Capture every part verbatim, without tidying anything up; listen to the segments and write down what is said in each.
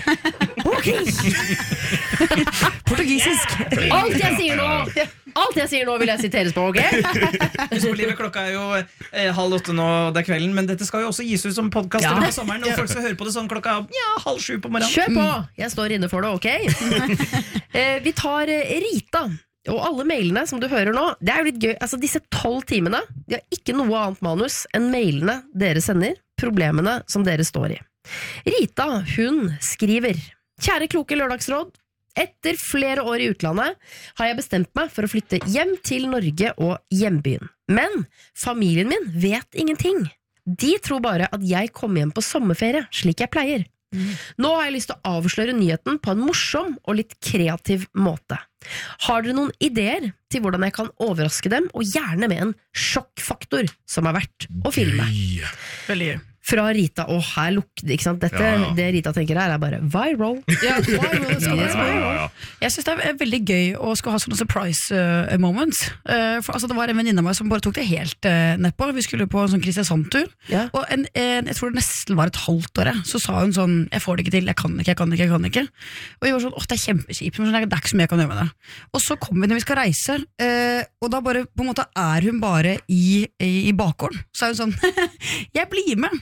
Ok. Portugisisk. Alt jeg sier nå Alt jeg sier nå vil jeg siteres på, ok? Livet, klokka er jo eh, halv åtte nå, det er kvelden. Men dette skal jo også gis ut som podcast Ja. på sommeren. Og folk skal høre på det sånn klokka ja, halv sju på morgenen. Kjør på, jeg står inne for det, ok? eh, Vi tar eh, Rita. Og alle mailene som du hører nå, det er jo litt gøy. Altså disse tolv timene, de har ikke noe annet manus enn mailene dere sender, problemene som dere står i. Rita, hun skriver: Kjære kloke lørdagsråd, etter flere år i utlandet har jeg bestemt meg for å flytte hjem til Norge og hjembyen. Men familien min vet ingenting. De tror bare at jeg kommer hjem på sommerferie, slik jeg pleier. Mm. Nå har jeg lyst til å avsløre nyheten på en morsom og litt kreativ måte. Har dere noen ideer til hvordan jeg kan overraske dem, og gjerne med en sjokkfaktor som er verdt å filme? Veldig gøy. Fra Rita, og her lukter det, ikke sant? Dette, Ja, ja. det Rita tenker her er bare viral. Ja, viral, skal jeg si Ja, ja, viral? ja. Jeg synes det er veldig gøy å skulle ha sånne surprise uh, moments. Uh, for, altså, det var en venninne av meg som bare tok det helt uh, nedpå. Vi skulle på en sånn Kristiansand-tur, Ja. og en, en, jeg tror det nesten var et halvt år. Så sa hun sånn: jeg får det ikke til, jeg kan ikke, jeg kan ikke, jeg kan ikke. Og jeg var sånn: åh, det er kjempekjipt, men det er ikke så mye jeg kan gjøre med det. Og så kommer vi når vi skal reise, uh, og da bare på en måte er hun bare i, i, i bakgården. Så er hun sånn: jeg blir med.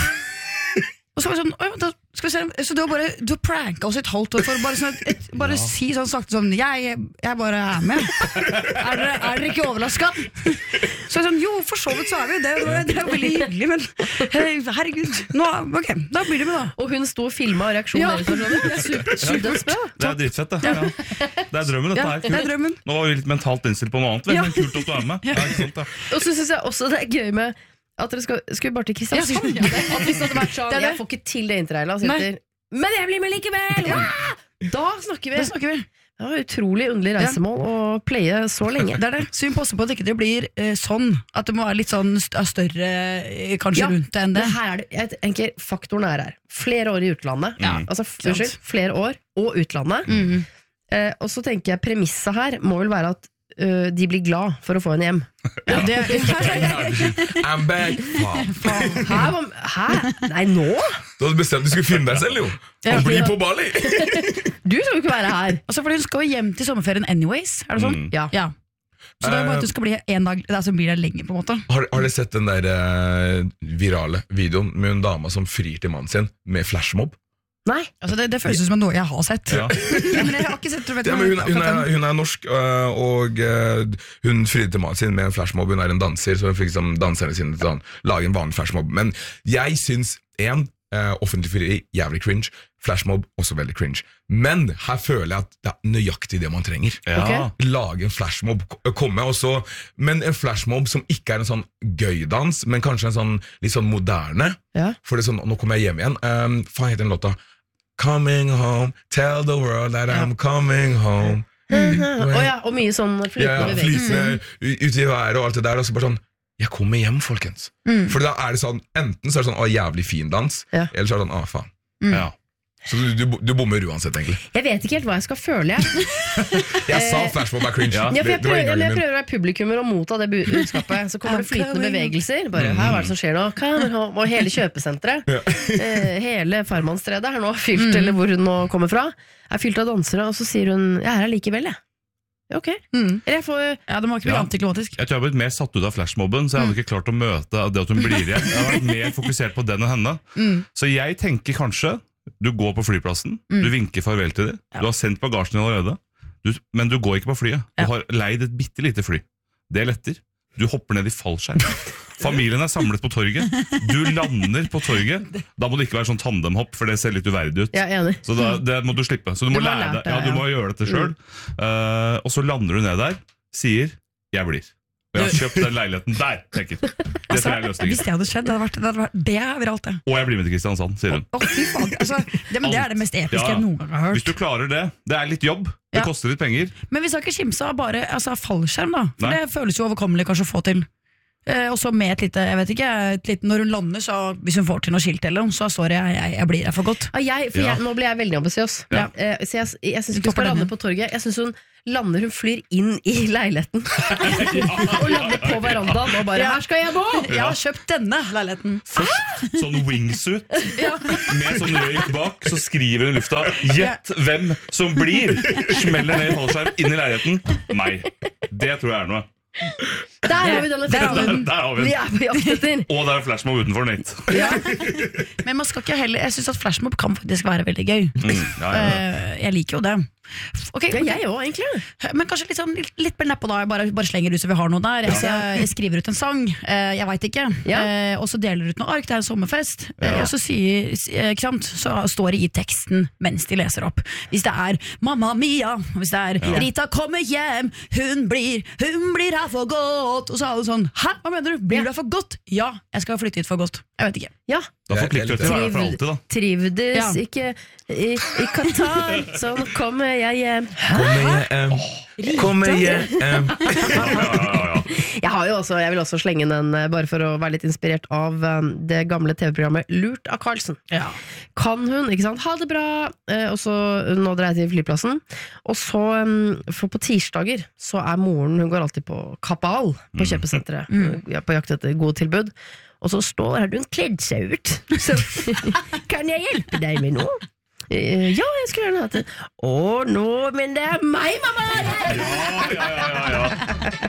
Og så var det sånn: «Oi, da skal vi se, så du har bare du har pranka oss et halvt år for bare, sånn, et, bare ja. si sånn sakte sånn: jeg, jeg bare er med. Er dere, er dere ikke overrasket? Så sånn: jo, for så vidt så er vi det. Det er, det er veldig hyggelig, men herregud. Nå, ok, da blir det med, da. Og hun sto og filmet reaksjonen Ja. deres. Det er super, super Det er dritfett, det. Ja. Det er drømmen, dette Ja, er det er kult. drømmen. Nå var vi litt mentalt innstilt på noe annet, Ja. men kult at du er med. Ja, ikke sant, ja. Og så synes jeg også det er gøy med at dere skal, skal vi bare til Kristiansand. Ja. At hvis det hadde vært sånn: Det er det. jeg får ikke til det interrailet, så Nei. heter men jeg blir med likevel! Ja! Da snakker vi. Det snakker vi. Det var utrolig underlig reisemål å playe så lenge. Det er det. Så vi må passe på at det ikke blir eh, sånn at det må være litt sånn st- større eh, kanskje Ja, rundt det enn det. Men her er det, jeg tenker faktoren er her. Flere år i utlandet. Ja. Altså, f- unnskyld, flere år og utlandet. Mhm. Eh, og så tenker jeg premisset her må vel være at øh, de blir glad for å få en hjem. Ja, det er, I'm back. Faen. Hæ? Hva- Hæ? Nei, nå? Du hadde bestemt du skulle finne deg selv, jo. Ja. Og bli på Bali. Du skal jo ikke være her. altså, fordi hun skal jo hjem til sommerferien anyways, er det sånn? Mm. Ja. Ja. Så det er bare at du skal bli en dag, altså blir det lenge på en måte. Har, har dere sett den der eh, virale videoen med en dame som frir til mannen sin med flashmob? Nei. Altså, det, det føles som noe jeg har sett. Ja. Ja, men jeg har ikke sett det, vet Ja, du, men hun, hun, akkurat er, den. hun er norsk, øh, og øh, hun fridde til mannen sin med en flashmob. Hun er en danser, så hun fikk liksom danserne sine til å lage en vanlig flashmob. Men jeg syns en uh, offentlig frieri jævlig cringe, flashmob også veldig cringe. Men her føler jeg at det er nøyaktig det man trenger. Ja. Ok. Lage en flashmob, k- komme også, men en flashmob som ikke er en sånn gøydans, men kanskje en sånn litt sånn moderne. Ja. For det er sånn, nå kommer jeg hjem igjen. Um, Hva heter den låta? Coming home, tell the world that I'm coming home. Å ja, og mye sånn Ja, flytende bevegelser. flytende u- ute i været og alt det der. Og så bare sånn, jeg kommer hjem, folkens. For da er det sånn, enten så er det sånn, å, jævlig fin dans, Ja. eller så er det sånn, å, faen. Ja. Så du, du, du bommer uansett, egentlig. Jeg vet ikke helt hva jeg skal føle, jeg. Jeg sa flashmob er cringe. Ja. Ja, for jeg, Det, det var prøver, jeg inngangen min. prøver å være publikummer og motta det bu- budskapet. Så kommer det flytende bevegelser. Bare, Mm. her, hva er det som skjer nå? Come home. Og hele kjøpesenteret, eh, hele Farmannstredet er nå fylt, Mm. eller hvor hun nå kommer fra, er fylt av dansere, og så sier hun, jeg er her likevel, jeg. Ok. Mm. Eller jeg får, Ja, det må ikke bli Ja. antiklimatisk. Jeg tror jeg har blitt mer satt ut av flashmobben, så jeg hadde ikke klart å møte det at hun blir igjen. Jeg har vært mer fokusert på den enn henne. Mm. Så jeg tenker kanskje, du går på flyplassen, Mm. du vinker farvel til dem, Ja. du har sendt bagasjen din allerede, du, men du går ikke på flyet. Du Ja. har leid et bitte lite fly. Det letter. Du hopper ned i fallskjerm. Familien er samlet på torget. Du lander på torget. Da må det ikke være sånn tandemhopp, for det ser litt uverdig ut. jeg er enig. Så da, det må du slippe. Så du Du må, må ha lære lært deg, det, ja, du ja. må gjøre dette selv. Eh, og så lander du ned der, sier, jeg blir. Og jeg har kjøpt den leiligheten der, tenker. Det Altså, tror jeg er hvis løsningen. det hadde skjedd, det hadde vært, det hadde vært det er viralt, det. Og jeg blir med til Kristiansand, sier hun. Å, fy faen. Altså, det, men det er det mest episke Ja. jeg noen gang har Hvis hørt. du klarer det, det er litt jobb, det Ja. koster litt penger. Men vi skal ikke skimse av bare altså, fallskjerm, da. For Nei. det føles jo overkommelig kanskje å få til. Eh, og så med et lite, jeg vet ikke, et lite, når hun lander, så hvis hun får til noe skilt eller noe, så står det jeg, jeg, jeg blir her for godt. Ja, jeg, for Ja. jeg, nå blir jeg veldig ambisiøs. Ja. Eh, så jeg, jeg syns Du ikke hun skal topper lande den, på torget. Jeg syns hun lander hun flyr inn i leiligheten. Og lander på verandaen og bare, her skal jeg bo! Jeg har kjøpt denne leiligheten. Først sånn wingsuit med sånn røyk bak, så skriver hun i lufta gjett hvem som blir. Smeller ned i fallskjerm inn i leiligheten. Meg. Det tror jeg er noe. Der har vi denne Der har vi filmen. den. Der har vi Vi den. er på jakt etter. Og det er flashmob utenfor Nate. Ja. Men man skal ikke heller Jeg synes at flashmob kan faktisk være veldig gøy. Mm, ja, ja, ja. Eh, Jeg liker jo det. Ok, Ja, ok. jeg også, egentlig. Men kanskje litt, sånn, litt, litt mer nedpå da. Jeg bare, bare slenger ut så vi har noe der. Jeg, jeg, jeg skriver ut en sang, eh, jeg vet ikke. Ja. Eh, og så deler ut noe ark, det er en sommerfest. Ja. Eh, og så, sier, eh, ikke sant? Så står det i teksten mens de leser opp. Hvis det er 'Mamma Mia', hvis det er 'Rita kommer hjem', hun blir, hun blir her for godt. Og så er alle sånn 'hæ, hva mener du? Blir du her for godt?' Ja, jeg skal flytte hit for godt. Jeg vet ikke. Ja, Da forplikter du til å være her for alltid, da. trivdes Ja. ikke i, i Qatar, så nå kommer jeg hjem. Kommer hjem, kommer hjem. Ja, ja, ja. Jeg, har jo også, jeg vil også slenge inn en, eh, bare for å være litt inspirert av eh, det gamle T V-programmet Lurt av Carlsen. Ja. Kan hun, ikke sant, ha det bra, eh, og så nå dreier jeg til flyplassen, og så, um, for på tirsdager, så er moren, hun går alltid på Kappahl, på kjøpesenteret, ja, på jakt etter gode tilbud, og så står her, hun kledd seg ut, så kan jeg hjelpe deg med noe? Eh, Ja, jeg skulle gjerne hatt det. Å, nå, men det er meg, mamma! Ja, ja, ja, ja, ja.